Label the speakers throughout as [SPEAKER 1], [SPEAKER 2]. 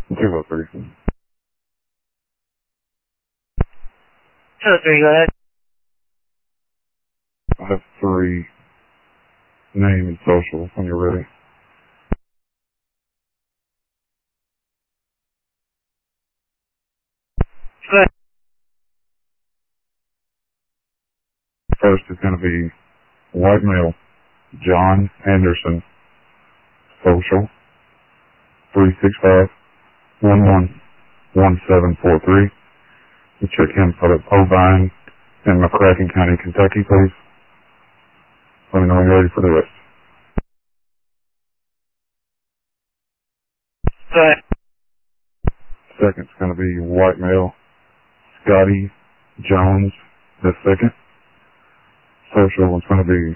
[SPEAKER 1] 203.
[SPEAKER 2] 203, go ahead.
[SPEAKER 1] I have 3 name and social when you're ready.
[SPEAKER 2] Go ahead.
[SPEAKER 1] First is going to be white male, John Anderson, social, 365-11-1743. You check him out of Ovine in McCracken County, Kentucky, please. Let me know when you're ready for the rest.
[SPEAKER 2] Go ahead.
[SPEAKER 1] Second's going to be white male, Scotty Jones, the second. Social one's going to be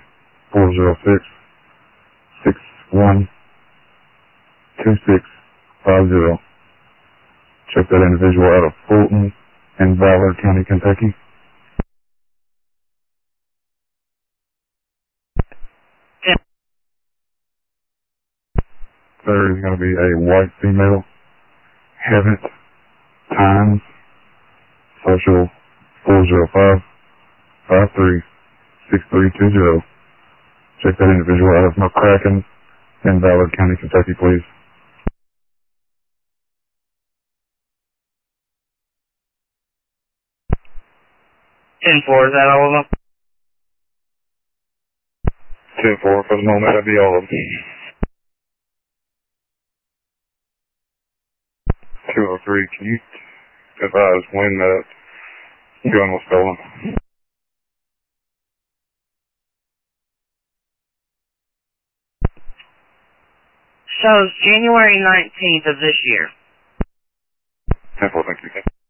[SPEAKER 1] 406-61-2650. Check that individual out of Fulton in Ballard County, Kentucky.
[SPEAKER 2] Yeah.
[SPEAKER 1] Third is going to be a white female, Heaven Times, social 405-536320. Check that individual out of McCracken in Ballard County, Kentucky, please.
[SPEAKER 2] 10-4, is that all of them?
[SPEAKER 1] 10-4, for the moment, that'd be all of them. 203, can you advise when that gun was stolen?
[SPEAKER 2] Shows January 19th of this year.
[SPEAKER 1] 10-4, thank you.